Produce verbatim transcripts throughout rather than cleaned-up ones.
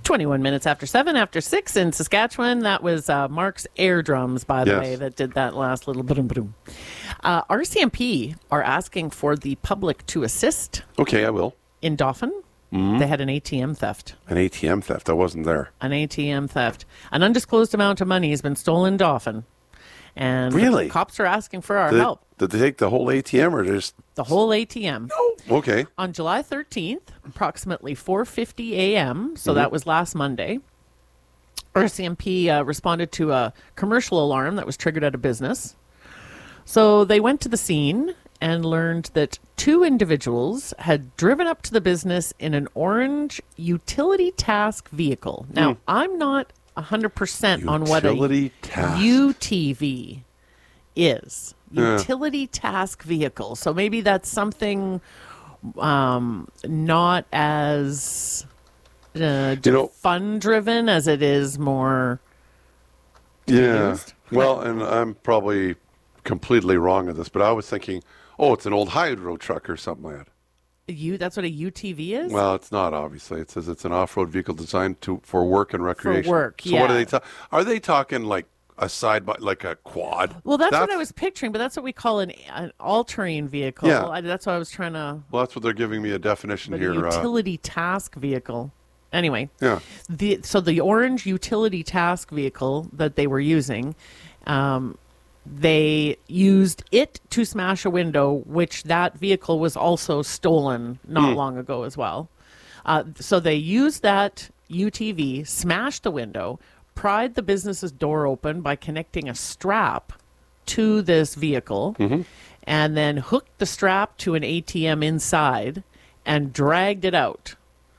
twenty-one minutes after seven, after six in Saskatchewan. That was uh, Mark's air drums, by the Yes. way, that did that last little boom boom. Uh, R C M P are asking for the public to assist Okay, I will. in Dauphin. Mm-hmm. They had an A T M theft. An A T M theft. I wasn't there. An A T M theft. An undisclosed amount of money has been stolen in Dauphin. And Really? the cops are asking for our Did, help. did they take the whole A T M or just... The whole A T M. Okay. On July thirteenth, approximately four fifty a.m., so Mm-hmm. that was last Monday, R C M P uh, responded to a commercial alarm that was triggered at a business. So they went to the scene and learned that two individuals had driven up to the business in an orange utility task vehicle. Now, Mm. I'm not one hundred percent on what a Utility task. U T V is. Yeah. Utility task vehicle. So maybe that's something um, not as uh, You know- fun-driven as it is more... Yeah. used. Well, and I'm probably completely wrong at this, but I was thinking, oh, it's an old hydro truck or something like that. You, that's what a U T V is? Well, it's not, obviously. It says it's an off-road vehicle designed to for work and recreation. work, So what are yeah. they ta- Are they talking like a side by like a quad? Well, that's, what I was picturing, but that's what we call an, an all-terrain vehicle. Yeah. I, that's why I was trying to... Well, that's what they're giving me a definition But here. a uh, utility task vehicle. Anyway, yeah. the so the orange utility task vehicle that they were using, um, they used it to smash a window, which that vehicle was also stolen not long ago as well. Uh, so they used that U T V, smashed the window, pried the business's door open by connecting a strap to this vehicle, and then hooked the strap to an A T M inside and dragged it out.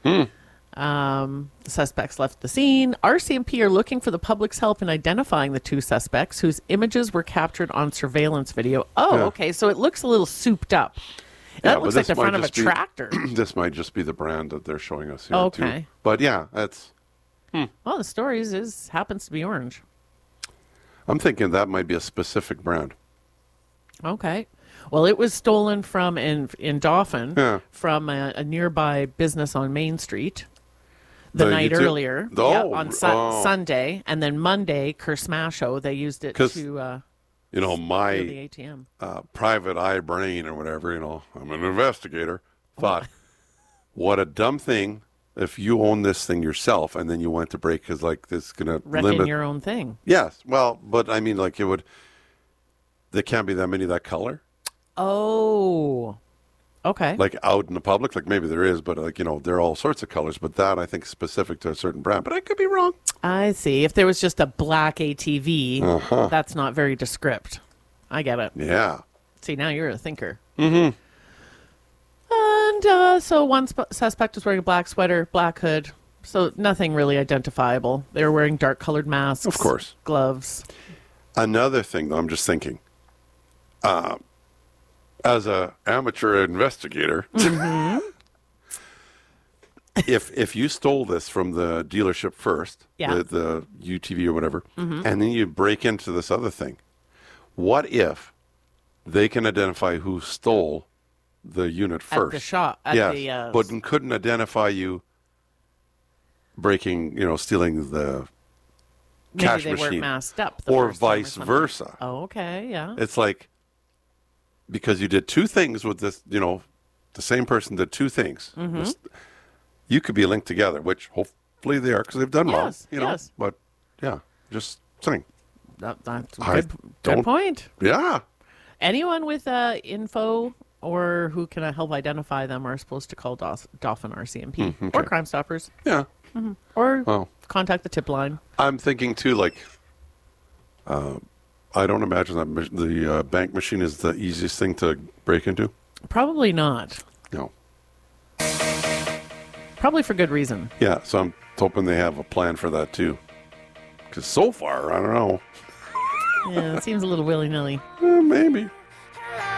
Um, the suspects left the scene. R C M P are looking for the public's help in identifying the two suspects whose images were captured on surveillance video. Oh, Yeah. okay. So it looks a little souped up. Yeah, That but looks like this the might front of a just be- tractor. This might just be the brand that they're showing us here, Okay. too. But yeah, that's... Well, the story is, is happens to be orange. I'm thinking that might be a specific brand. Okay. Well, it was stolen from in in Dauphin Yeah. from a, a nearby business on Main Street the, The night util- earlier. Oh, yeah, on Sun- oh. Sunday, and then Monday, Kersmasho, they used it 'Cause, to uh, You know, steal the my A T M. uh, private eye brain or whatever, you know, I'm an investigator, thought, what a dumb thing if you own this thing yourself and then you went to break because, like, this is going to Wrecking limit... your own thing. Yes, well, but I mean, like, it would... There can't be that many of that color. Oh, okay. Like out in the public, like maybe there is, but like, you know, there are all sorts of colors, but that I think is specific to a certain brand, but I could be wrong. I see. If there was just a black A T V, Uh-huh. that's not very descript. I get it. Yeah. See, now you're a thinker. Mm-hmm. And uh, so one sp- suspect was wearing a black sweater, black hood. So nothing really identifiable. They were wearing dark-colored masks. Of course. Gloves. Another thing, though, I'm just thinking, uh, as a amateur investigator, if if you stole this from the dealership first, Yeah. the, the U T V or whatever, and then you break into this other thing, what if they can identify who stole the unit At first? the shop. At yes, the, uh, but couldn't identify you breaking, you know, stealing the maybe cash they weren't machine, masked up. The or first time vice something. versa. Oh, okay, yeah. It's like, because you did two things with this, you know, the same person did two things. Mm-hmm. This- You could be linked together, which hopefully they are because they've done well. Yes, You know, yes. but yeah, just saying. That, that's a I good, good don't- point. Yeah. Anyone with uh, info or who can uh, help identify them are supposed to call Dauph- Dauphin R C M P Mm, okay. or Crime Stoppers Yeah. or Well, contact the tip line. I'm thinking too, like, uh, I don't imagine that mach- the uh, bank machine is the easiest thing to break into. Probably not. No. Probably for good reason. Yeah, so I'm hoping they have a plan for that too. Because so far, I don't know. Yeah, it seems a little willy-nilly. Eh, maybe.